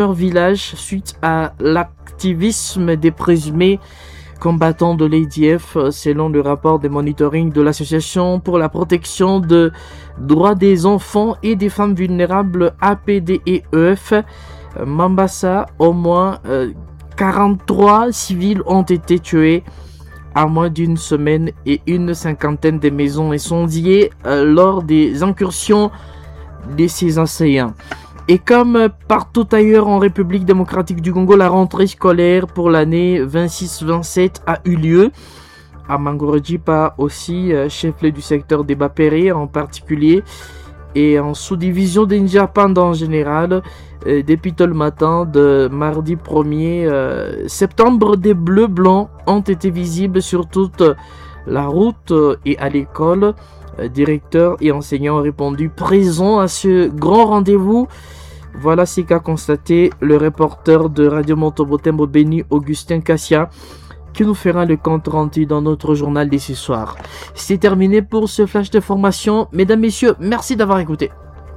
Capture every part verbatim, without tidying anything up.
leur village suite à l'activisme des présumés combattants de l'A D F, selon le rapport de monitoring de l'Association pour la protection des droits des enfants et des femmes vulnérables A P D E E F. Mambasa, au moins euh, quarante-trois civils ont été tués à moins d'une semaine et une cinquantaine de maisons incendiées euh, lors des incursions de ces assaillants. Et comme partout ailleurs en République démocratique du Congo, la rentrée scolaire pour l'année vingt-six vingt-sept a eu lieu. À Mangorojipa aussi, euh, chef-lieu du secteur des Bapéré en particulier, et en sous-division d'Injapand en général. Euh, depuis tôt le matin de mardi premier euh, septembre, des bleus blancs ont été visibles sur toute la route euh, et à l'école. Euh, directeurs et enseignants ont répondu présents à ce grand rendez-vous. Voilà ce qu'a constaté le reporter de Radio Montauban Béni, Augustin Cassia, qui nous fera le compte rendu dans notre journal de ce soir. C'est terminé pour ce flash de formation. Mesdames, messieurs, merci d'avoir écouté.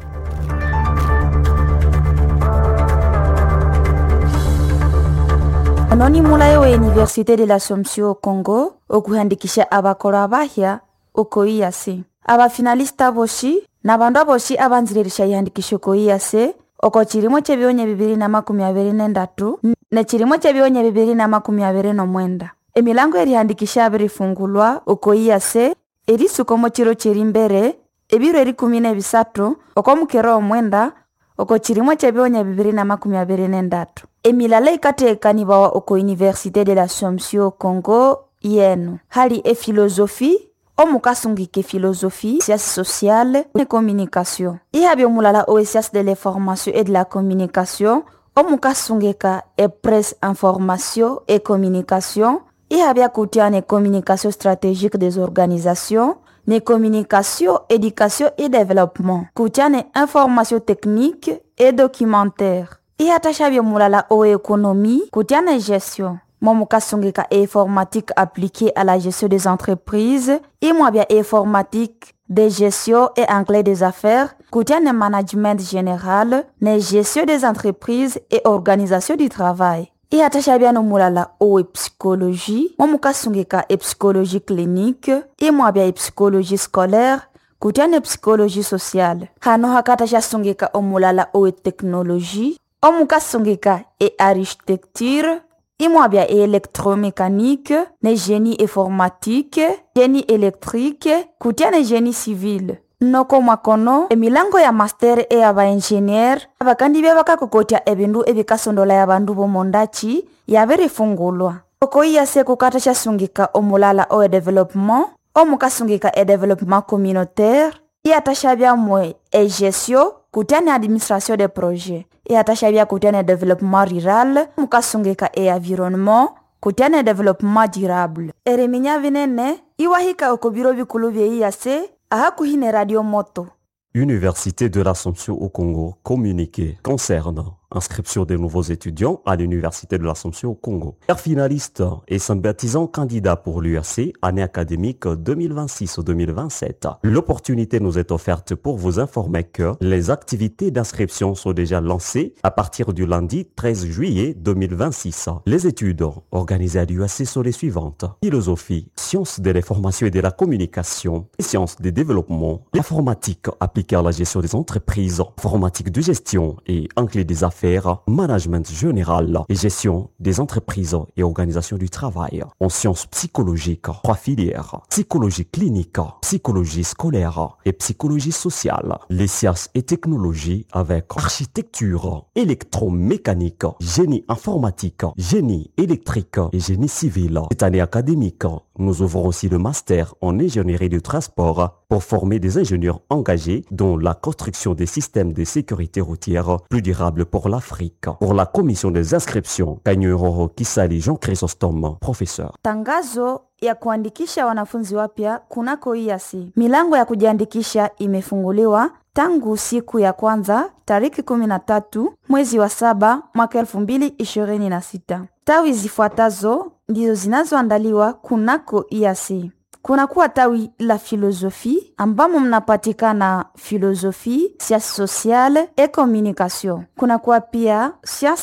Anoni mulayo wa Universite de l'Assomption au Congo okuhandikisha abakora abahya uko I A C. Abafinalista boshi na bandu aboshi abanzirisha ihandikisho ko I A C oko chirimo chebionye bibiri na makumi abiri n'endatu na chirimo chebionye bibiri na makumi abiri n'omwenda. Emilango erihandikisha abirifungulwa uko I A C erisuko mu kiro kiri mbere ebiro eri kumi n'ebisatu oko mukero omwenda oko chirimo chebionye bibiri na makumi abiri n'endatu. Emilala ikateekanibawa uko Universite de l'Assomption Congo yenu hali e philosophie omukasungike philosophie, sciences sociales et communication. Ihabyo mulala o sciences de l'information et de la communication omukasungeka e presse information et communication. Ihabya kutiane communication stratégique des organisations, ne communication, éducation et développement. Kutiane information technique et documentaire. Ihatashabyo mulala o économie, kutiane gestion. Momukasungeka e informatique appliquée à la gestion des entreprises, et moi bien informatique de gestion et anglais des affaires, kutiane management général, ne gestion des entreprises et organisation du travail. Et atashabia no mulala o psychologie, momukasungeka e psychologie clinique, et moi bien psychologie scolaire, kutiane psychologie sociale. Hano hakatasha sungeka o mulala o technologie, omukasungeka e architecture, Imwa bia électromécanique, ne génie informatique, génie électrique, kutia ne génie civil. Noko makono, emilango ya master e aba engineer, abakandi baka kukotia ebindu ebikasondola ya bandu bomondachi, ya veri fungulwa. Oko iya se kukatasha sungika omulala o e développement, omukasungika e développement communautaire, iya tashabia mwe e gestion, kutia ne administration de projet. Et atashabia kutiane développement rural, mukasungeka e environnement, kutiane développement durable. Ereminya vinene, iwahika okobiro bikulu bye I A C, ahakuhine radio moto. Université de l'Assomption au Congo, communiqué concerne inscription des nouveaux étudiants à l'Université de l'Assomption au Congo. Père finaliste et sympathisant candidat pour l'U A C, année académique deux mille vingt-six deux mille vingt-sept. L'opportunité nous est offerte pour vous informer que les activités d'inscription sont déjà lancées à partir du lundi treize juillet deux mille vingt-six. Les études organisées à l'U A C sont les suivantes. Philosophie, sciences de l'information et de la communication, sciences des développements, informatique appliquée à la gestion des entreprises, informatique de gestion et anglais des affaires, management général et gestion des entreprises et organisation du travail. En sciences psychologiques, trois filières, psychologie clinique, psychologie scolaire et psychologie sociale. Les sciences et technologies avec architecture, électromécanique, génie informatique, génie électrique et génie civil. Cette année académique, nous ouvrons aussi le master en ingénierie du transport pour former des ingénieurs engagés dans la construction des systèmes de sécurité routière plus durables pour l'Afrique. Pour la commission des inscriptions, Kanyuroro Kisali Jean Chrysostome, professeur. Tangazo ya kuandikisha wanafunzi wapya kunako I A C. Milango ya kujiandikisha imefunguliwa tangu siku ya kwanza tariki kumi na tatu mwezi wa saba mwaka elfu mbili ishirini na sita. Tawi zifuatazo ndizo zinazoandaliwa kunako I A C. kunakuwa tawi la filosofi ambamo mnapatikana filosofi, sciences sociales et communication. Kunakuwa pia sciences